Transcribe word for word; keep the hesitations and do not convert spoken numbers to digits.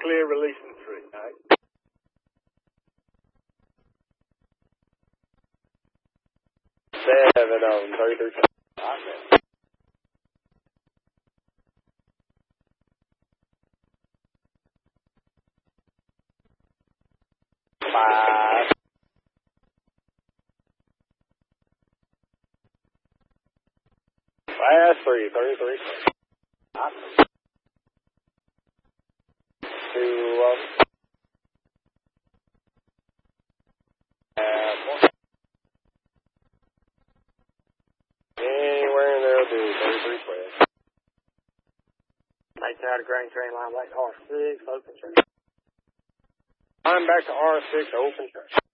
clear, releasing three. All right. Seven of them, thirty-three. Okay. Five. Last three, thirty-three. Okay. Two of them. Uh, Anywhere in there will do, thirty-three twelve. Make out of grain train line back to R six, open train. Line back to R six, open train.